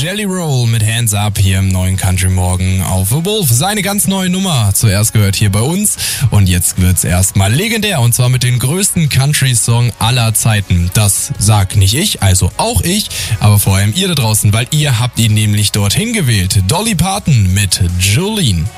Jelly Roll mit Hands Up hier im neuen Country Morgen auf The Wolf. Seine ganz neue Nummer, zuerst gehört hier bei uns. Und jetzt wird's erstmal legendär, und zwar mit dem größten Country-Song aller Zeiten. Das sag nicht ich, also auch ich, aber vor allem ihr da draußen, weil ihr habt ihn nämlich dorthin gewählt. Dolly Parton mit Jolene.